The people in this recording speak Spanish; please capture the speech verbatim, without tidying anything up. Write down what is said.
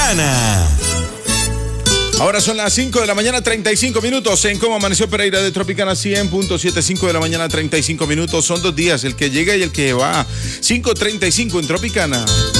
Tropicana. Ahora son las cinco de la mañana, treinta y cinco minutos en Cómo Amaneció Pereira de Tropicana cien punto siete, cinco de la mañana, treinta y cinco minutos. Son dos días, el que llega y el que va. cinco treinta y cinco en Tropicana.